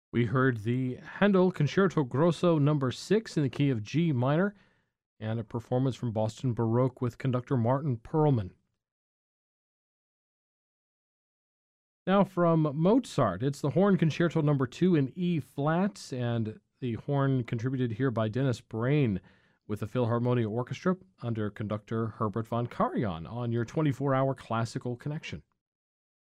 We heard the Handel Concerto Grosso number 6 in the key of G minor and a performance from Boston Baroque with conductor Martin Perlman. Now from Mozart, it's the Horn Concerto number 2 in E flat, and the horn contributed here by Dennis Brain with the Philharmonia Orchestra under conductor Herbert von Karajan on your 24-hour classical connection.